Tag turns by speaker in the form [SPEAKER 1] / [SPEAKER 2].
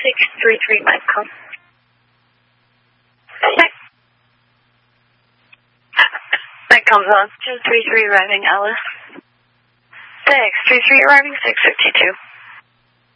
[SPEAKER 1] 633 might come. That comes on. 233 arriving, Alice. 633 arriving, 652.